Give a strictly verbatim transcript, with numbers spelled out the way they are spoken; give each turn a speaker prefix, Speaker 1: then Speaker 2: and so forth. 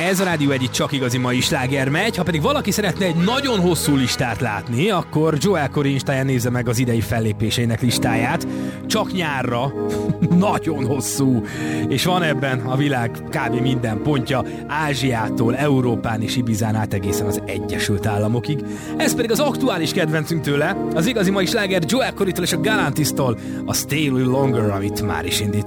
Speaker 1: Ez a Rádió egy csak igazi mai sláger megy, ha pedig valaki szeretne egy nagyon hosszú listát látni, akkor Joel Corry Instáján nézze meg az idei fellépéseinek listáját. Csak nyárra, nagyon hosszú, és van ebben a világ kb. Minden pontja, Ázsiától, Európán és Ibizán át egészen az Egyesült Államokig. Ez pedig az aktuális kedvencünk tőle, az igazi mai sláger Joel Corrytól és a Galantis-tól, a Stay a Little Longer, amit már is indítunk.